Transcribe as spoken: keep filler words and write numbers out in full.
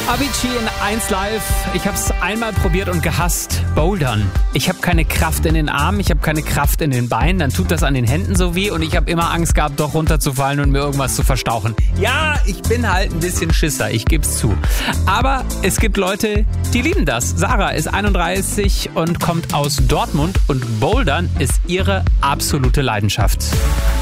Avicii in eins Live. Ich habe es einmal probiert und gehasst. Bouldern. Ich habe keine Kraft in den Armen, ich habe keine Kraft in den Beinen. Dann tut das an den Händen so weh und ich habe immer Angst gehabt, doch runterzufallen und mir irgendwas zu verstauchen. Ja, ich bin halt ein bisschen Schisser, ich geb's zu. Aber es gibt Leute, die lieben das. Sarah ist einunddreißig und kommt aus Dortmund und Bouldern ist ihre absolute Leidenschaft.